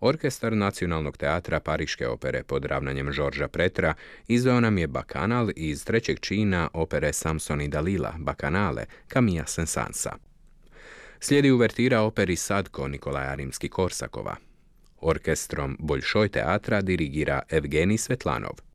Orkestar Nacionalnog teatra Pariške opere pod ravnanjem Georgesa Pretra izveo nam je Bakanal iz trećeg čina opere Samson i Dalila, Bakanale, Camilla Saint-Saënsa. Slijedi uvertira operi Sadko Nikolaja Rimski-Korsakova. Orkestrom Boljšoj teatra dirigira Evgenij Svetlanov.